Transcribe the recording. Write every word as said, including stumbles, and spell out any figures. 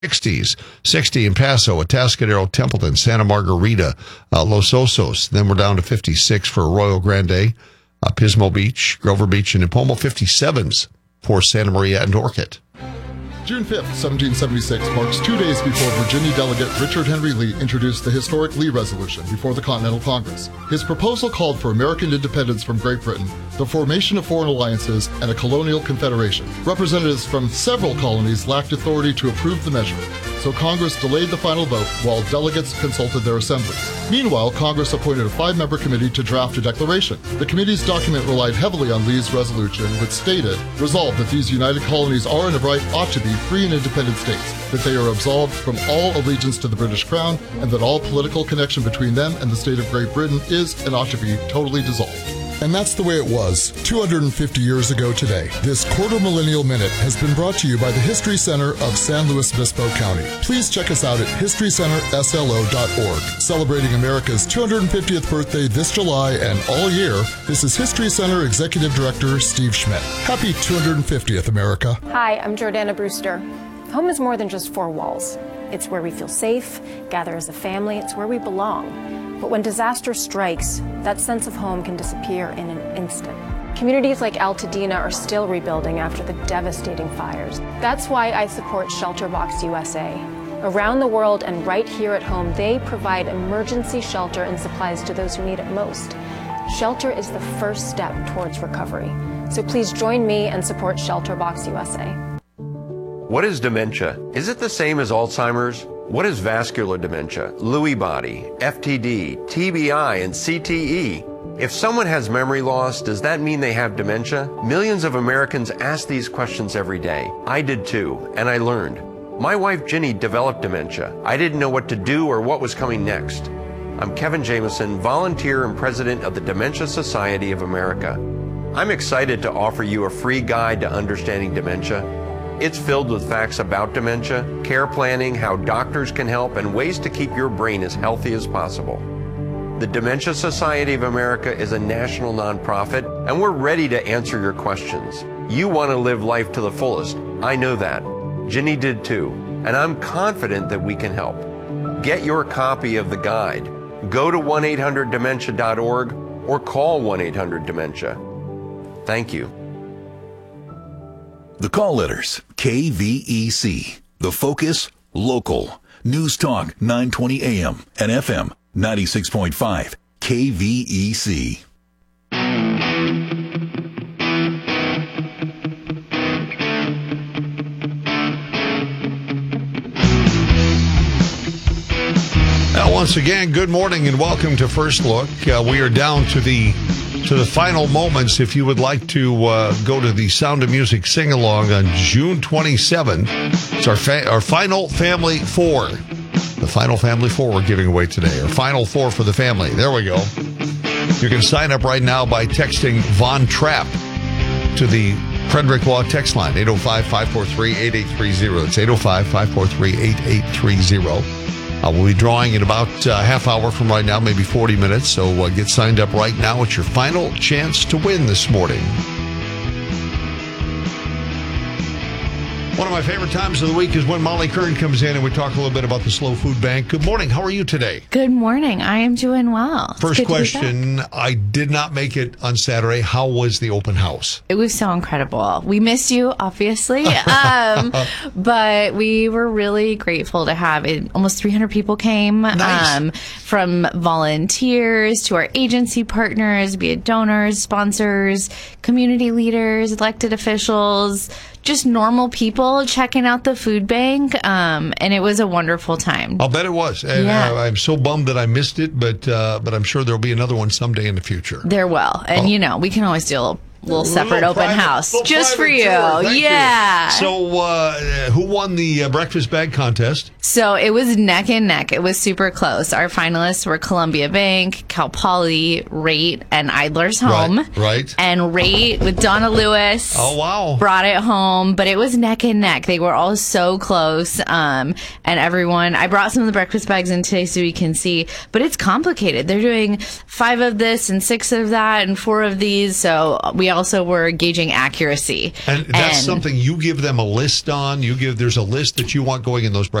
sixties, sixty in Paso, Atascadero, Templeton, Santa Margarita, uh, Los Osos. Then we're down to fifty-six for Arroyo Grande, uh, Pismo Beach, Grover Beach, and Nipomo. fifty-sevens for Santa Maria and Orchid. June fifth, seventeen seventy-six marks two days before Virginia delegate Richard Henry Lee introduced the historic Lee Resolution before the Continental Congress. His proposal called for American independence from Great Britain, the formation of foreign alliances, and a colonial confederation. Representatives from several colonies lacked authority to approve the measure, so Congress delayed the final vote while delegates consulted their assemblies. Meanwhile, Congress appointed a five-member committee to draft a declaration. The committee's document relied heavily on Lee's resolution, which stated, resolved that these united colonies are and of right ought to be free and independent states, that they are absolved from all allegiance to the British Crown, and that all political connection between them and the state of Great Britain is and ought to be totally dissolved. And that's the way it was two hundred fifty years ago today. This quarter millennial minute has been brought to you by the History Center of San Luis Obispo County. Please check us out at history center s l o dot org. Celebrating America's two hundred fiftieth birthday this July and all year, this is History Center Executive Director Steve Schmidt. Happy two hundred fiftieth, America. Hi, I'm Jordana Brewster. Home is more than just four walls. It's where we feel safe, gather as a family, it's where we belong. But when disaster strikes, that sense of home can disappear in an instant. Communities like Altadena are still rebuilding after the devastating fires. That's why I support ShelterBox U S A. Around the world and right here at home, they provide emergency shelter and supplies to those who need it most. Shelter is the first step towards recovery. So please join me and support ShelterBox U S A. What is dementia? Is it the same as Alzheimer's? What is vascular dementia, Lewy body, F T D, T B I, and C T E? If someone has memory loss, does that mean they have dementia? Millions of Americans ask these questions every day. I did too, and I learned. My wife Ginny developed dementia. I didn't know what to do or what was coming next. I'm Kevin Jameson, volunteer and president of the Dementia Society of America. I'm excited to offer you a free guide to understanding dementia. It's filled with facts about dementia, care planning, how doctors can help, and ways to keep your brain as healthy as possible. The Dementia Society of America is a national nonprofit, and we're ready to answer your questions. You want to live life to the fullest. I know that. Ginny did too, and I'm confident that we can help. Get your copy of the guide. Go to one eight hundred dementia dot org or call one eight hundred dementia. Thank you. The Call Letters, K V E C. The Focus, local. News Talk, nine twenty A M and F M, ninety-six point five, K V E C. Now, once again, good morning and welcome to First Look. Uh, we are down to the to the final moments. If you would like to uh, go to the Sound of Music sing-along on June twenty-seventh, it's our fa- our final Family Four. The final Family Four we're giving away today. Our final four for the family. There we go. You can sign up right now by texting Von Trapp to the Frederick Law text line, eight oh five, five four three, eight eight three zero. It's eight oh five, five four three, eight eight three zero. Uh, we'll be drawing in about a uh, half hour from right now, maybe forty minutes. So uh, get signed up right now. It's your final chance to win this morning. One of my favorite times of the week is when Molly Kern comes in and we talk a little bit about the Slow Food Bank. Good morning. How are you today? Good morning. I am doing well. First question. I did not make it on Saturday. How was the open house? It was so incredible. We missed you, obviously, um, but we were really grateful to have it. Almost three hundred people came, nice. um, from volunteers to our agency partners, be it donors, sponsors, community leaders, elected officials, just normal people checking out the food bank, um, and it was a wonderful time. I'll bet it was. And yeah. uh, I'm so bummed that I missed it, but uh, but I'm sure there'll be another one someday in the future. There will. And, oh. you know, we can always do a little little separate little open private, house just for you. Yeah. You. So uh, who won the uh, breakfast bag contest? So it was neck and neck. It was super close. Our finalists were Columbia Bank, Cal Poly, Rate, and Idler's Home. Right, right. And Rate with Donna Lewis. Oh, wow. Brought it home, but it was neck and neck. They were all so close. Um, and everyone, I brought some of the breakfast bags in today so you can see, but it's complicated. They're doing five of this and six of that and four of these. So we also were gauging accuracy. And that's And- something you give them a list on. You give there's a list that you want going in those